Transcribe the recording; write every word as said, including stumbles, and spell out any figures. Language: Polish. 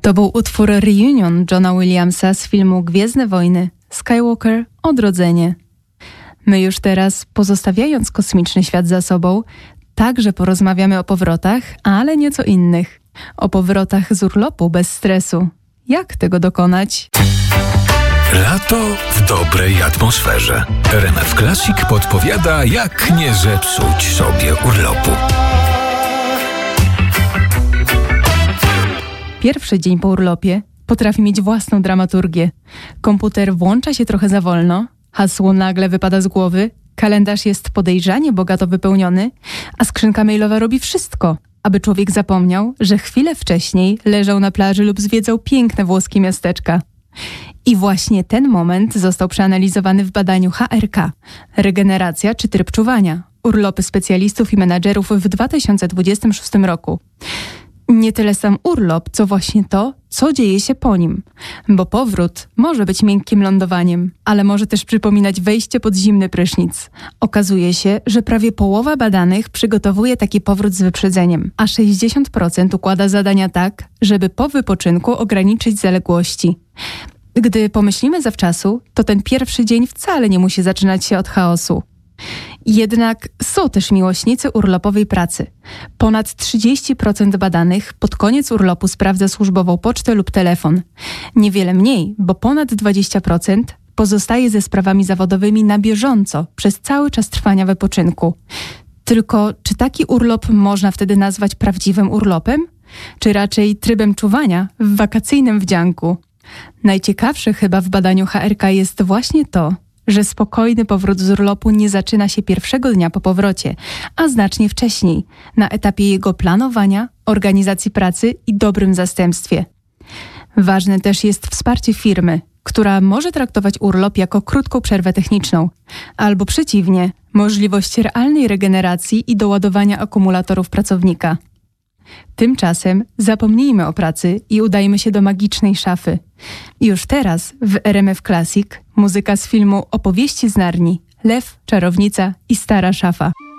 To był utwór Reunion Johna Williamsa z filmu Gwiezdne Wojny, Skywalker, Odrodzenie. My już teraz, pozostawiając kosmiczny świat za sobą, także porozmawiamy o powrotach, ale nieco innych. O powrotach z urlopu bez stresu. Jak tego dokonać? Lato w dobrej atmosferze. R M F Classic podpowiada, jak nie zepsuć sobie urlopu. Pierwszy dzień po urlopie potrafi mieć własną dramaturgię. Komputer włącza się trochę za wolno, hasło nagle wypada z głowy, kalendarz jest podejrzanie bogato wypełniony, a skrzynka mailowa robi wszystko, aby człowiek zapomniał, że chwilę wcześniej leżał na plaży lub zwiedzał piękne włoskie miasteczka. I właśnie ten moment został przeanalizowany w badaniu H R K – Regeneracja czy tryb czuwania – urlopy specjalistów i menadżerów w dwa tysiące dwudziestym szóstym roku. Nie tyle sam urlop, co właśnie to, co dzieje się po nim. Bo powrót może być miękkim lądowaniem, ale może też przypominać wejście pod zimny prysznic. Okazuje się, że prawie połowa badanych przygotowuje taki powrót z wyprzedzeniem, a sześćdziesiąt procent układa zadania tak, żeby po wypoczynku ograniczyć zaległości. Gdy pomyślimy zawczasu, to ten pierwszy dzień wcale nie musi zaczynać się od chaosu. Jednak są też miłośnicy urlopowej pracy. Ponad trzydzieści procent badanych pod koniec urlopu sprawdza służbową pocztę lub telefon. Niewiele mniej, bo ponad dwadzieścia procent pozostaje ze sprawami zawodowymi na bieżąco przez cały czas trwania wypoczynku. Tylko czy taki urlop można wtedy nazwać prawdziwym urlopem? Czy raczej trybem czuwania w wakacyjnym wdzianku? Najciekawsze chyba w badaniu H R K jest właśnie to, że spokojny powrót z urlopu nie zaczyna się pierwszego dnia po powrocie, a znacznie wcześniej, na etapie jego planowania, organizacji pracy i dobrym zastępstwie. Ważne też jest wsparcie firmy, która może traktować urlop jako krótką przerwę techniczną, albo przeciwnie, możliwość realnej regeneracji i doładowania akumulatorów pracownika. Tymczasem zapomnijmy o pracy i udajmy się do magicznej szafy. Już teraz w R M F Classic muzyka z filmu Opowieści z Narni, Lew, Czarownica i Stara Szafa.